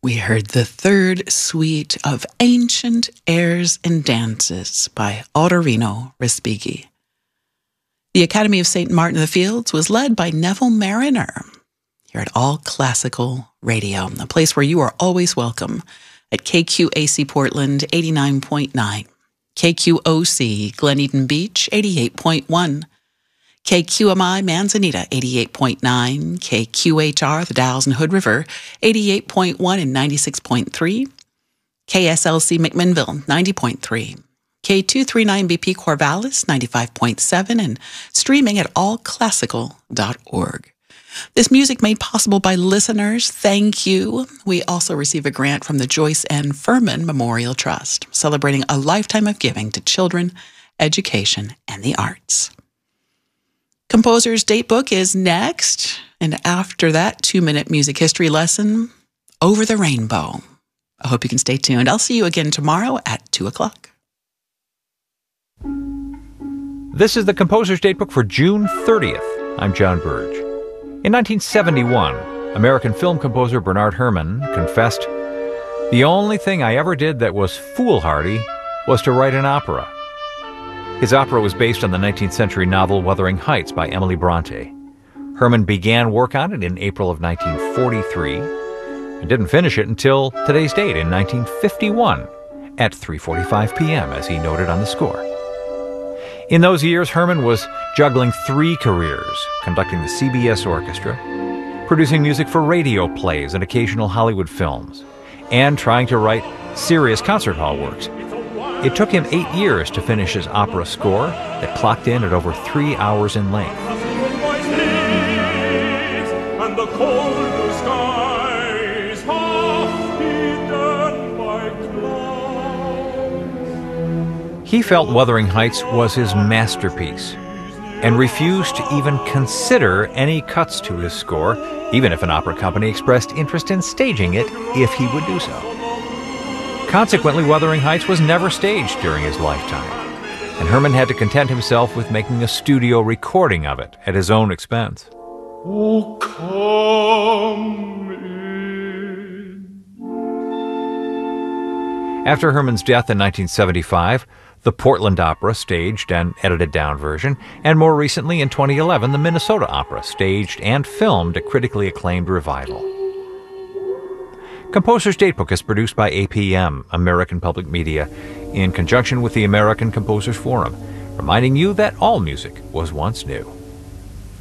We heard the third suite of Ancient Airs and Dances by Ottorino Respighi. The Academy of St. Martin in the Fields was led by Neville Mariner. Here at All Classical Radio, a place where you are always welcome at KQAC Portland 89.9, KQOC Glen Eden Beach 88.1, KQMI Manzanita 88.9, KQHR the Dalles and Hood River 88.1 and 96.3, KSLC McMinnville 90.3, K239BP Corvallis 95.7, and streaming at allclassical.org. This music made possible by listeners. Thank you. We also receive a grant from the Joyce N. Furman Memorial Trust, celebrating a lifetime of giving to children, education, and the arts. Composer's Datebook is next, and after that 2-minute music history lesson, Over the Rainbow. I hope you can stay tuned. I'll see you again tomorrow at 2 o'clock. This is the Composer's Datebook for June 30th. I'm John Burge. In 1971, American film composer Bernard Herrmann confessed, "The only thing I ever did that was foolhardy was to write an opera." His opera was based on the 19th century novel Wuthering Heights by Emily Bronte. Herrmann began work on it in April of 1943 and didn't finish it until today's date in 1951 at 3:45 p.m., as he noted on the score. In those years, Herrmann was juggling 3 careers, conducting the CBS Orchestra, producing music for radio plays and occasional Hollywood films, and trying to write serious concert hall works. It took him 8 years to finish his opera score that clocked in at over 3 hours in length. He felt Wuthering Heights was his masterpiece and refused to even consider any cuts to his score, even if an opera company expressed interest in staging it if he would do so. Consequently, Wuthering Heights was never staged during his lifetime, and Herrmann had to content himself with making a studio recording of it at his own expense. Oh, come in. After Herrmann's death in 1975, the Portland Opera staged an edited-down version, and more recently in 2011, the Minnesota Opera staged and filmed a critically acclaimed revival. Composer's Datebook is produced by APM, American Public Media, in conjunction with the American Composers Forum, reminding you that all music was once new.